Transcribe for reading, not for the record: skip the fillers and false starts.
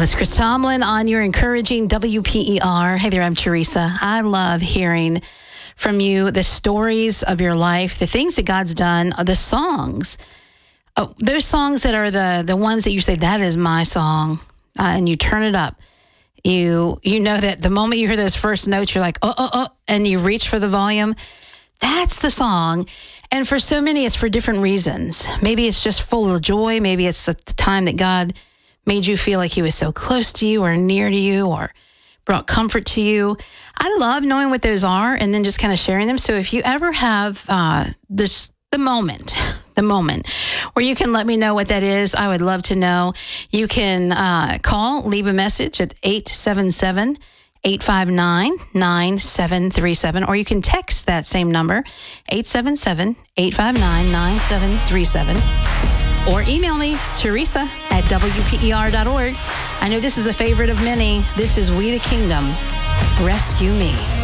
It's Chris Tomlin on your encouraging WPER. Hey there, I'm Teresa. I love hearing from you the stories of your life, the things that God's done, the songs. Those songs that are the ones that you say, that is my song, and you turn it up. You know that the moment you hear those first notes, you're like, oh, and you reach for the volume. That's the song. And for so many, it's for different reasons. Maybe it's just full of joy. Maybe it's the time that God made you feel like he was so close to you or near to you or brought comfort to you. I love knowing what those are and then just kind of sharing them. So if you ever have the moment where you can let me know what that is, I would love to know. You can call, leave a message at 877-859-9737, or you can text that same number, 877-859-9737. Or email me, Teresa at WPER.org. I know this is a favorite of many. This is We the Kingdom. Rescue Me.